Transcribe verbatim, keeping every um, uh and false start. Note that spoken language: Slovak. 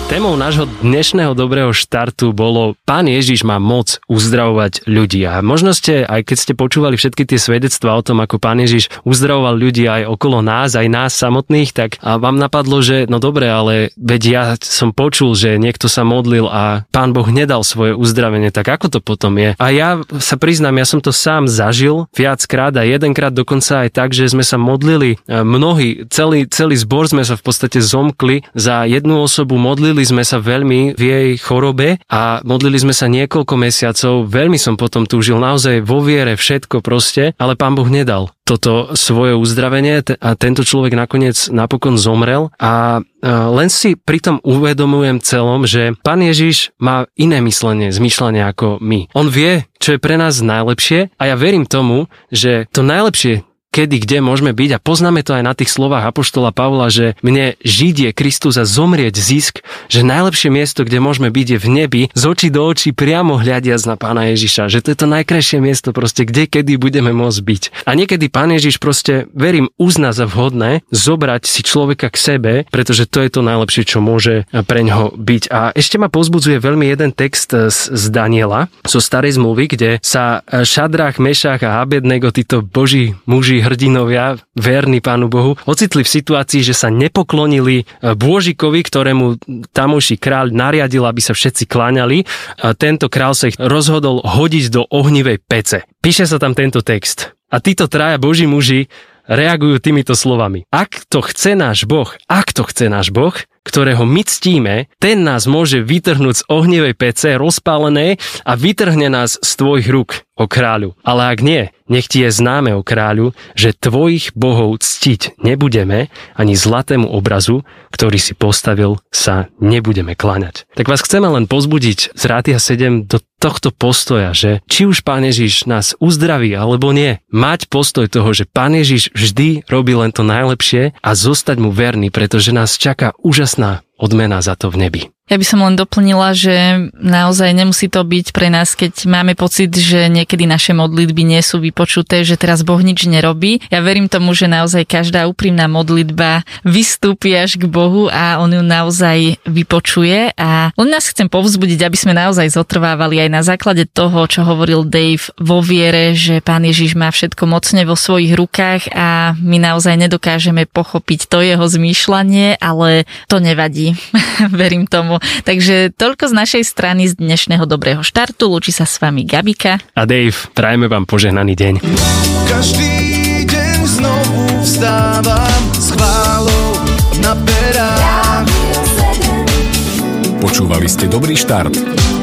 Témou nášho dnešného dobrého štartu bolo Pán Ježiš má moc uzdravovať ľudí. A možno ste, aj keď ste počúvali všetky tie svedectvá o tom, ako Pán Ježiš uzdravoval ľudí aj okolo nás, aj nás samotných, tak a vám napadlo, že no dobre, ale veď ja som počul, že niekto sa modlil a Pán Boh nedal svoje uzdravenie, tak ako to potom je? A ja sa priznám, ja som to sám zažil viackrát a jedenkrát dokonca aj tak, že sme sa modlili mnohí, celý, celý zbor sme sa v podstate zomkli za jednu osobu, modlili sme sa veľmi v jej chorobe a modlili sme sa niekoľko mesiacov. Veľmi som potom túžil, naozaj vo viere všetko proste, ale Pán Boh nedal toto svoje uzdravenie a tento človek nakoniec napokon zomrel a len si pritom uvedomujem celom, že Pán Ježiš má iné myslenie, zmýšľanie ako my. On vie, čo je pre nás najlepšie a ja verím tomu, že to najlepšie, kedy, kde môžeme byť a poznáme to aj na tých slovách apoštola Pavla, že mne žiť je Kristus a zomrieť zisk, že najlepšie miesto, kde môžeme byť je v nebi, z očí do očí priamo hľadiac na Pána Ježiša, že to je to najkrajšie miesto proste, kde, kedy budeme môcť byť. A niekedy Pán Ježiš proste, verím, uzná za vhodné zobrať si človeka k sebe, pretože to je to najlepšie, čo môže preňho byť. A ešte ma povzbudzuje veľmi jeden text z, z Daniela, zo starej zmluvy, kde sa Šadrach, Mešach a Abednego, títo boží muži, hrdinovia, verní Pánu Bohu, ocitli v situácii, že sa nepoklonili Bôžikovi, ktorému tamojší kráľ nariadil, aby sa všetci kláňali. A tento kráľ sa ich rozhodol hodiť do ohnivej pece. Píše sa tam tento text. A títo traja boží muži reagujú týmito slovami. Ak to chce náš Boh, ak to chce náš Boh, ktorého my ctíme, ten nás môže vytrhnúť z ohnivej pece rozpálenej a vytrhne nás z tvojich rúk, o kráľu. Ale ak nie, nech ti je známe, o kráľu, že tvojich bohov ctiť nebudeme, ani zlatému obrazu, ktorý si postavil, sa nebudeme kláňať. Tak vás chceme len pozbudiť z Rádia sedem do tohto postoja, že či už Pán Ježiš nás uzdraví, alebo nie, mať postoj toho, že Pán Ježiš vždy robí len to najlepšie a zostať mu verný, pretože nás čaká úžasná odmena za to v nebi. Ja by som len doplnila, že naozaj nemusí to byť pre nás, keď máme pocit, že niekedy naše modlitby nie sú vypočuté, že teraz Boh nič nerobí. Ja verím tomu, že naozaj každá úprimná modlitba vystúpi až k Bohu a on ju naozaj vypočuje. A len nás chcem povzbudiť, aby sme naozaj zotrvávali aj na základe toho, čo hovoril Dave, vo viere, že Pán Ježiš má všetko mocne vo svojich rukách a my naozaj nedokážeme pochopiť to jeho zmýšľanie, ale to nevadí. Verím tomu. Takže toľko z našej strany z dnešného dobrého štartu. Lúči sa s vami Gabika a Dave. Prajeme vám požehnaný deň. Každý deň znovu vstávam s chválou na perách. Počúvali ste Dobrý štart.